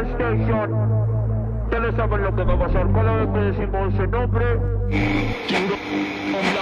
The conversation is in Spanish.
Station. Ustedes saben lo que va a pasar cada vez que decimos ese nombre.